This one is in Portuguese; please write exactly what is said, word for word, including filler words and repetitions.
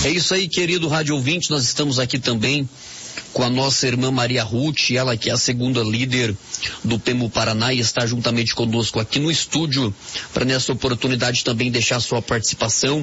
É isso aí, querido rádio ouvinte, nós estamos aqui também com a nossa irmã Maria Ruth, ela que é a segunda líder do PEMU Paraná e está juntamente conosco aqui no estúdio para nessa oportunidade também deixar sua participação.